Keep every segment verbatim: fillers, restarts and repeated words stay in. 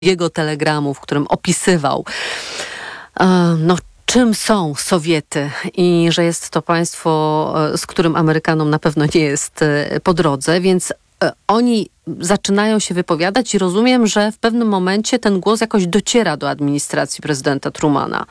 jego telegramu, w którym opisywał, no, czym są Sowiety i że jest to państwo, z którym Amerykanom na pewno nie jest po drodze, więc oni zaczynają się wypowiadać i rozumiem, że w pewnym momencie ten głos jakoś dociera do administracji prezydenta Trumana.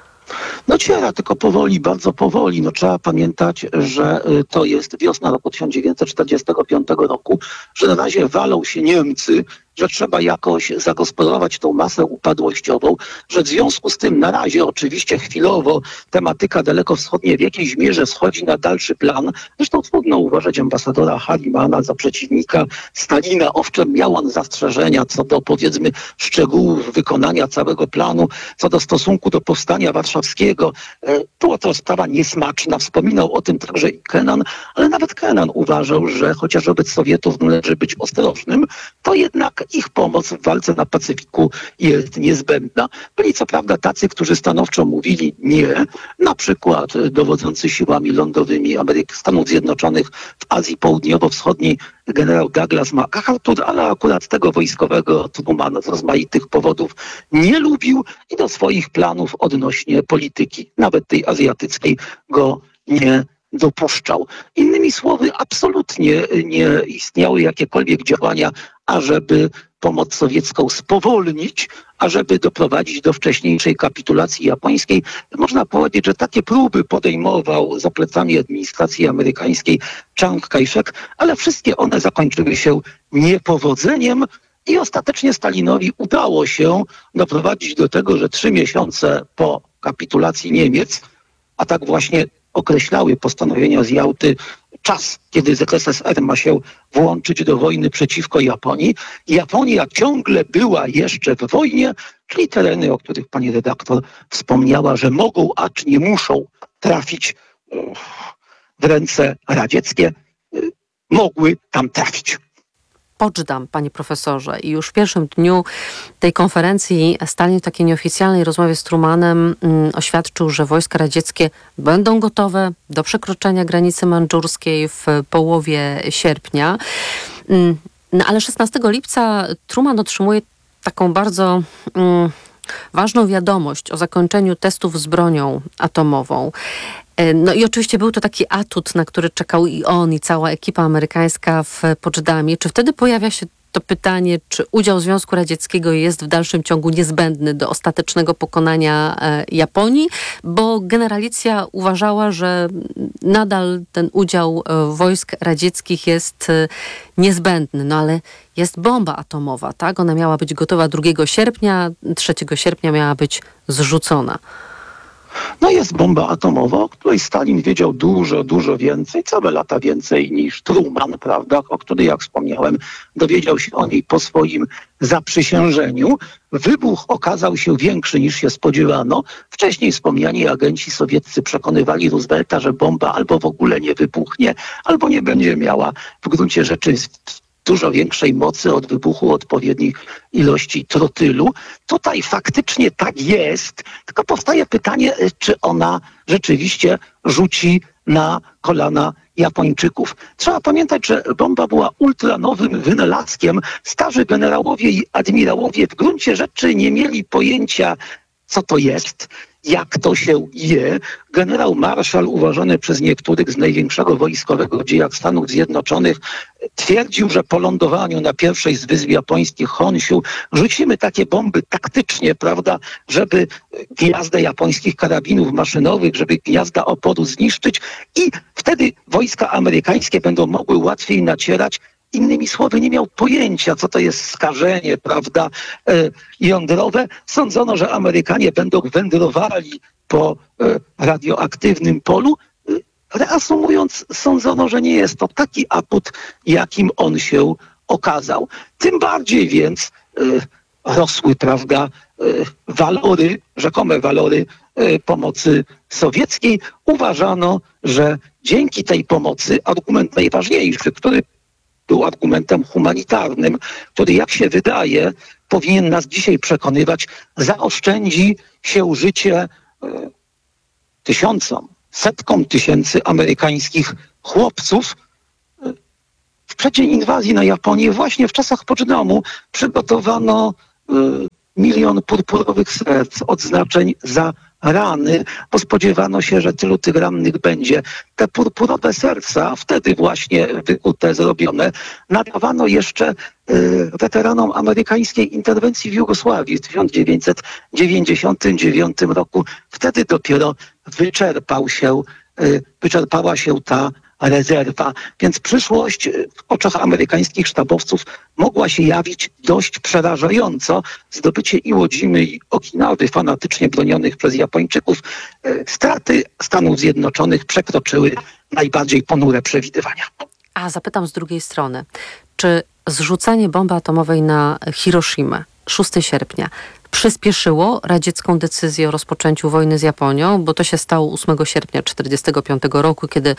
Dociera, tylko powoli, bardzo powoli. No, trzeba pamiętać, że to jest wiosna roku tysiąc dziewięćset czterdziestego piątego roku, że na razie walą się Niemcy, że trzeba jakoś zagospodarować tą masę upadłościową, że w związku z tym na razie oczywiście chwilowo tematyka dalekowschodniej w jakiejś mierze schodzi na dalszy plan. Zresztą trudno uważać ambasadora Halimana za przeciwnika Stalina. Owszem, miał on zastrzeżenia co do, powiedzmy, szczegółów wykonania całego planu, co do stosunku do powstania warszawskiego. Była to sprawa niesmaczna. Wspominał o tym także i Kennan, ale nawet Kennan uważał, że chociaż wobec Sowietów należy być ostrożnym, to jednak ich pomoc w walce na Pacyfiku jest niezbędna. Byli co prawda tacy, którzy stanowczo mówili nie, na przykład dowodzący siłami lądowymi Ameryki, Stanów Zjednoczonych w Azji Południowo-Wschodniej generał Douglas MacArthur, ale akurat tego wojskowego Truman z rozmaitych powodów nie lubił i do swoich planów odnośnie polityki, nawet tej azjatyckiej, go nie dopuszczał. Innymi słowy, absolutnie nie istniały jakiekolwiek działania, ażeby pomoc sowiecką spowolnić, ażeby doprowadzić do wcześniejszej kapitulacji japońskiej. Można powiedzieć, że takie próby podejmował za plecami administracji amerykańskiej Chiang Kai-shek, ale wszystkie one zakończyły się niepowodzeniem i ostatecznie Stalinowi udało się doprowadzić do tego, że trzy miesiące po kapitulacji Niemiec, a tak właśnie określały postanowienia z Jałty, czas, kiedy Z S S R ma się włączyć do wojny przeciwko Japonii. Japonia ciągle była jeszcze w wojnie, czyli tereny, o których pani redaktor wspomniała, że mogą, acz nie muszą trafić w ręce radzieckie, mogły tam trafić. Poczdam, panie profesorze. I już w pierwszym dniu tej konferencji Stalin w takiej nieoficjalnej rozmowie z Trumanem mm, oświadczył, że wojska radzieckie będą gotowe do przekroczenia granicy mandżurskiej w połowie sierpnia. Mm, no ale szesnastego lipca Truman otrzymuje taką bardzo mm, ważną wiadomość o zakończeniu testów z bronią atomową. No i oczywiście był to taki atut, na który czekał i on, i cała ekipa amerykańska w Poczdamie. Czy wtedy pojawia się to pytanie, czy udział Związku Radzieckiego jest w dalszym ciągu niezbędny do ostatecznego pokonania Japonii? Bo generalicja uważała, że nadal ten udział wojsk radzieckich jest niezbędny. No ale jest bomba atomowa, tak? Ona miała być gotowa drugiego sierpnia, trzeciego sierpnia miała być zrzucona. No jest bomba atomowa, o której Stalin wiedział dużo, dużo więcej, całe lata więcej niż Truman, prawda, o której, jak wspomniałem, dowiedział się o niej po swoim zaprzysiężeniu. Wybuch okazał się większy niż się spodziewano. Wcześniej wspomniani agenci sowieccy przekonywali Roosevelta, że bomba albo w ogóle nie wybuchnie, albo nie będzie miała w gruncie rzeczy dużo większej mocy od wybuchu odpowiednich ilości trotylu. Tutaj faktycznie tak jest, tylko powstaje pytanie, czy ona rzeczywiście rzuci na kolana Japończyków. Trzeba pamiętać, że bomba była ultranowym wynalazkiem. Starzy generałowie i admirałowie w gruncie rzeczy nie mieli pojęcia, co to jest, jak to się je. Generał Marshall, uważany przez niektórych z największego wojskowego w dziejach Stanów Zjednoczonych, twierdził, że po lądowaniu na pierwszej z wysp japońskich Honshu rzucimy takie bomby taktycznie, prawda, żeby gniazda japońskich karabinów maszynowych, żeby gniazda oporu zniszczyć i wtedy wojska amerykańskie będą mogły łatwiej nacierać. Innymi słowy, nie miał pojęcia, co to jest skażenie, prawda, e, jądrowe. Sądzono, że Amerykanie będą wędrowali po e, radioaktywnym polu. E, reasumując, sądzono, że nie jest to taki aput, jakim on się okazał. Tym bardziej więc e, rosły, prawda, e, walory, rzekome walory e, pomocy sowieckiej. Uważano, że dzięki tej pomocy, argument najważniejszy, który był argumentem humanitarnym, który, jak się wydaje, powinien nas dzisiaj przekonywać, zaoszczędzi się życie e, tysiącom, setkom tysięcy amerykańskich chłopców. W przeddzień inwazji na Japonię, właśnie w czasach Poczdamу, przygotowano milion purpurowych serc, odznaczeń za rany, bo spodziewano się, że tylu tych rannych będzie. Te purpurowe serca, wtedy właśnie wykute, zrobione, nadawano jeszcze y, weteranom amerykańskiej interwencji w Jugosławii w tysiąc dziewięćset dziewięćdziesiątym dziewiątym roku. Wtedy dopiero wyczerpał się, y, wyczerpała się ta rezerwa. Więc przyszłość w oczach amerykańskich sztabowców mogła się jawić dość przerażająco. Zdobycie Iwo Dzimy i Okinawy, fanatycznie bronionych przez Japończyków, straty Stanów Zjednoczonych przekroczyły najbardziej ponure przewidywania. A zapytam z drugiej strony, czy zrzucenie bomby atomowej na Hiroshimę szóstego sierpnia przyspieszyło radziecką decyzję o rozpoczęciu wojny z Japonią, bo to się stało ósmego sierpnia tysiąc dziewięćset czterdziestego piątego roku, kiedy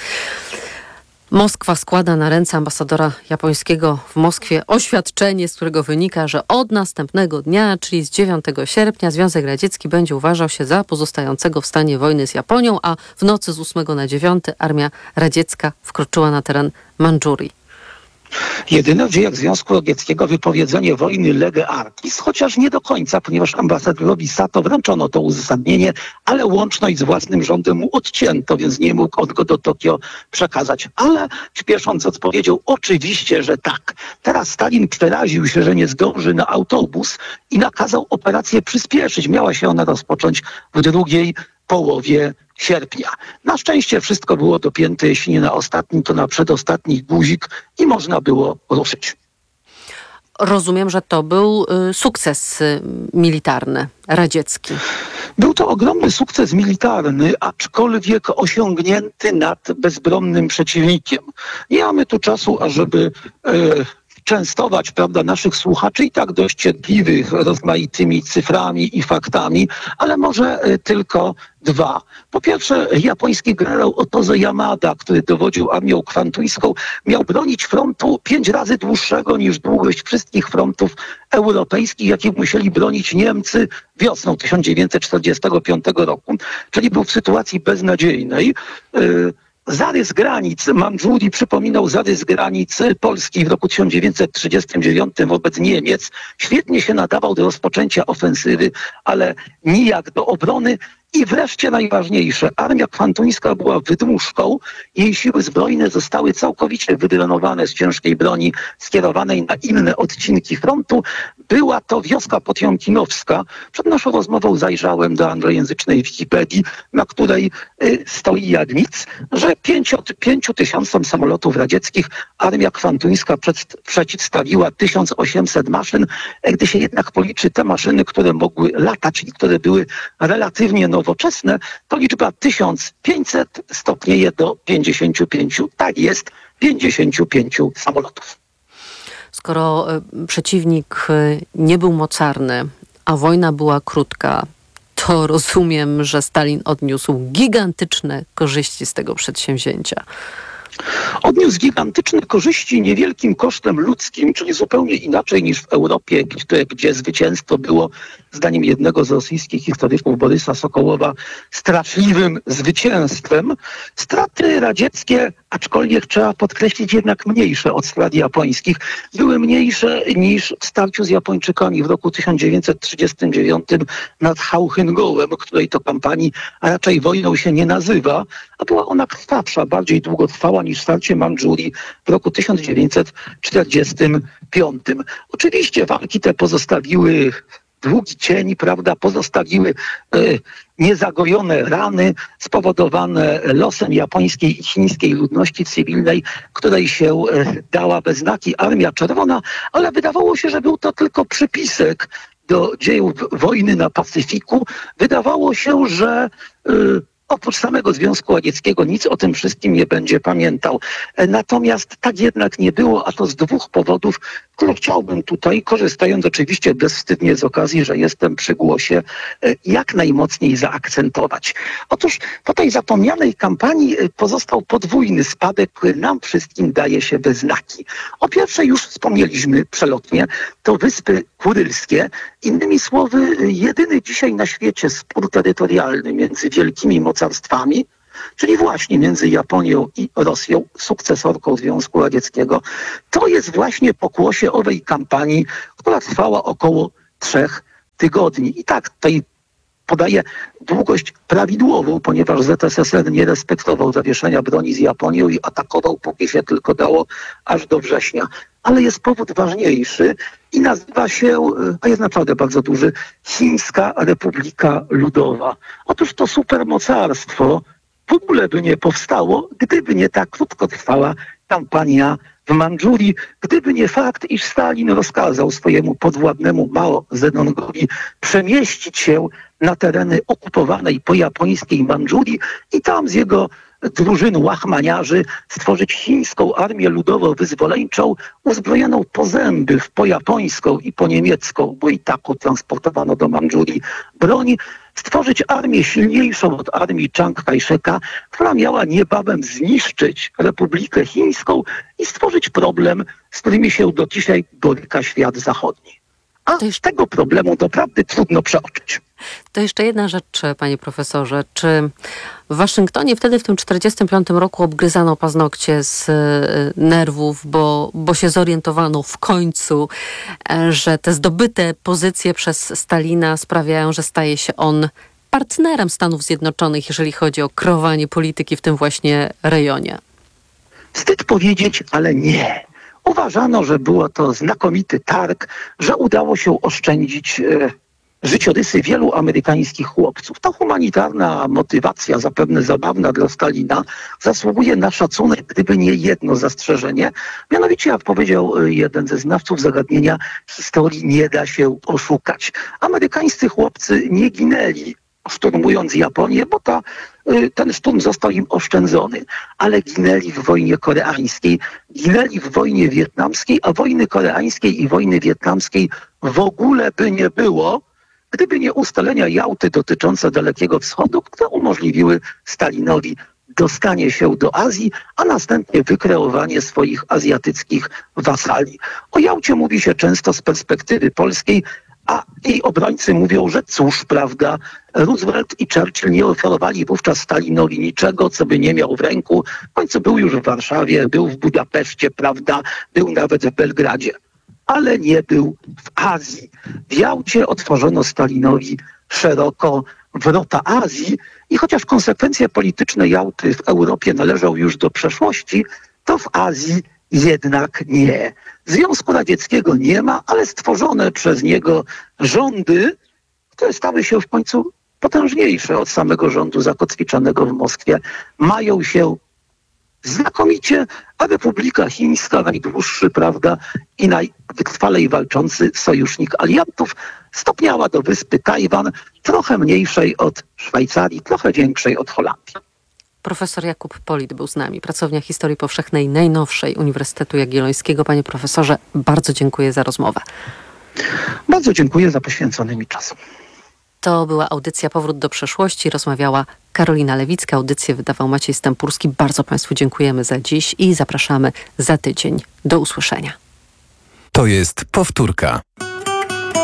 Moskwa składa na ręce ambasadora japońskiego w Moskwie oświadczenie, z którego wynika, że od następnego dnia, czyli z dziewiątego sierpnia, Związek Radziecki będzie uważał się za pozostającego w stanie wojny z Japonią, a w nocy z ósmego na dziewiąty armia radziecka wkroczyła na teren Mandżurii. Jedyne w dziejach Związku Radzieckiego wypowiedzenie wojny lege artis, chociaż nie do końca, ponieważ ambasadorowi Sato wręczono to uzasadnienie, ale łączność z własnym rządem mu odcięto, więc nie mógł on go do Tokio przekazać. Ale śpiesząc odpowiedział oczywiście, że tak. Teraz Stalin przeraził się, że nie zdąży na autobus i nakazał operację przyspieszyć. Miała się ona rozpocząć w drugiej połowie sierpnia. Na szczęście wszystko było dopięte, jeśli nie na ostatni, to na przedostatni guzik i można było ruszyć. Rozumiem, że to był y, sukces y, militarny, radziecki. Był to ogromny sukces militarny, aczkolwiek osiągnięty nad bezbronnym przeciwnikiem. Nie mamy tu czasu, ażeby y, częstować, prawda, naszych słuchaczy i tak dość cierpliwych rozmaitymi cyframi i faktami, ale może y, tylko dwa. Po pierwsze, japoński generał Otozo Yamada, który dowodził armią kwantuńską, miał bronić frontu pięć razy dłuższego niż długość wszystkich frontów europejskich, jakich musieli bronić Niemcy wiosną tysiąc dziewięćset czterdziestego piątego roku, czyli był w sytuacji beznadziejnej. Yy, Zarys granic Mandżurii przypominał zarys granic Polski w roku tysiąc dziewięćset trzydziestym dziewiątym wobec Niemiec. Świetnie się nadawał do rozpoczęcia ofensywy, ale nijak do obrony. I wreszcie najważniejsze, armia kwantuńska była wydmuszką, jej siły zbrojne zostały całkowicie wydrenowane z ciężkiej broni skierowanej na inne odcinki frontu. Była to wioska potiomkinowska. Przed naszą rozmową zajrzałem do anglojęzycznej Wikipedii, na której y, stoi jak nic, że pięciu tysiącom samolotów radzieckich armia kwantuńska przed, przeciwstawiła tysiąc osiemset maszyn. Gdy się jednak policzy te maszyny, które mogły latać i które były relatywnie nowoczesne, to liczba tysiąc pięćset stopnieje do pięćdziesięciu pięciu. Tak jest, pięćdziesięciu pięciu samolotów. Skoro y, przeciwnik y, nie był mocarny, a wojna była krótka, to rozumiem, że Stalin odniósł gigantyczne korzyści z tego przedsięwzięcia. Odniósł gigantyczne korzyści niewielkim kosztem ludzkim, czyli zupełnie inaczej niż w Europie, gdzie, gdzie zwycięstwo było, zdaniem jednego z rosyjskich historyków, Borysa Sokołowa, straszliwym zwycięstwem. Straty radzieckie, aczkolwiek trzeba podkreślić, jednak mniejsze od strat japońskich, były mniejsze niż w starciu z Japończykami w roku tysiąc dziewięćset trzydziestym dziewiątym nad Hałchyngołem, której to kampanii raczej wojną się nie nazywa, a była ona krwawsza, bardziej długotrwała niż starcie Mandżurii w roku tysiąc dziewięćset czterdziestym piątym. Oczywiście walki te pozostawiły długi cień, prawda, pozostawiły e, niezagojone rany spowodowane losem japońskiej i chińskiej ludności cywilnej, której się e, dała we znaki Armia Czerwona, ale wydawało się, że był to tylko przypisek do dziejów wojny na Pacyfiku. Wydawało się, że e, oprócz samego Związku Radzieckiego nic o tym wszystkim nie będzie pamiętał. Natomiast tak jednak nie było, a to z dwóch powodów, które chciałbym tutaj, korzystając oczywiście bezwstydnie z okazji, że jestem przy głosie, jak najmocniej zaakcentować. Otóż po tej zapomnianej kampanii pozostał podwójny spadek, który nam wszystkim daje się we znaki. O pierwszej już wspomnieliśmy przelotnie, to Wyspy Kurylskie. Innymi słowy, jedyny dzisiaj na świecie spór terytorialny między wielkimi mocarstwami, czyli właśnie między Japonią i Rosją, sukcesorką Związku Radzieckiego, to jest właśnie pokłosie owej kampanii, która trwała około trzech tygodni. I tak tutaj podaje długość prawidłową, ponieważ Z S S R nie respektował zawieszenia broni z Japonią i atakował, póki się tylko dało, aż do września. Ale jest powód ważniejszy i nazywa się, a jest naprawdę bardzo duży, Chińska Republika Ludowa. Otóż to supermocarstwo w ogóle by nie powstało, gdyby nie ta krótkotrwała kampania w Mandżurii, gdyby nie fakt, iż Stalin rozkazał swojemu podwładnemu Mao Zedongowi przemieścić się na tereny okupowanej po japońskiej Mandżurii i tam z jego drużyn łachmaniarzy stworzyć chińską armię ludowo-wyzwoleńczą uzbrojoną po zęby w pojapońską i po niemiecką, bo i taką transportowano do Mandżurii broń, stworzyć armię silniejszą od armii Chiang Kai-sheka, która miała niebawem zniszczyć Republikę Chińską i stworzyć problem, z którymi się do dzisiaj boryka świat zachodni. A To już- tego problemu doprawdy trudno przeoczyć. To jeszcze jedna rzecz, panie profesorze. Czy w Waszyngtonie wtedy w tym czterdziestym piątym roku obgryzano paznokcie z y, nerwów, bo, bo się zorientowano w końcu, e, że te zdobyte pozycje przez Stalina sprawiają, że staje się on partnerem Stanów Zjednoczonych, jeżeli chodzi o kreowanie polityki w tym właśnie rejonie? Wstyd powiedzieć, ale nie. Uważano, że było to znakomity targ, że udało się oszczędzić e, życiorysy wielu amerykańskich chłopców. Ta humanitarna motywacja, zapewne zabawna dla Stalina, zasługuje na szacunek, gdyby nie jedno zastrzeżenie. Mianowicie, jak powiedział e, jeden ze znawców zagadnienia, historii nie da się oszukać. Amerykańscy chłopcy nie ginęli szturmując Japonię, bo ta, y, ten szturm został im oszczędzony, ale ginęli w wojnie koreańskiej, ginęli w wojnie wietnamskiej, a wojny koreańskiej i wojny wietnamskiej w ogóle by nie było, gdyby nie ustalenia Jałty dotyczące Dalekiego Wschodu, które umożliwiły Stalinowi dostanie się do Azji, a następnie wykreowanie swoich azjatyckich wasali. O Jałcie mówi się często z perspektywy polskiej, a jej obrońcy mówią, że cóż, prawda, Roosevelt i Churchill nie oferowali wówczas Stalinowi niczego, co by nie miał w ręku. W końcu był już w Warszawie, był w Budapeszcie, prawda, był nawet w Belgradzie, ale nie był w Azji. W Jałcie otworzono Stalinowi szeroko wrota Azji i chociaż konsekwencje polityczne Jałty w Europie należą już do przeszłości, to w Azji jednak nie. Związku Radzieckiego nie ma, ale stworzone przez niego rządy, które stały się w końcu potężniejsze od samego rządu zakotwiczonego w Moskwie, mają się znakomicie, a Republika Chińska, najdłuższy, prawda, i najwytrwalej walczący sojusznik aliantów, stopniała do wyspy Tajwan, trochę mniejszej od Szwajcarii, trochę większej od Holandii. Profesor Jakub Polid był z nami, pracownia historii powszechnej najnowszej Uniwersytetu Jagiellońskiego. Panie profesorze, bardzo dziękuję za rozmowę. Bardzo dziękuję za poświęcony mi czas. To była audycja Powrót do przeszłości. Rozmawiała Karolina Lewicka. Audycję wydawał Maciej Stępurski. Bardzo Państwu dziękujemy za dziś i zapraszamy za tydzień. Do usłyszenia. To jest powtórka.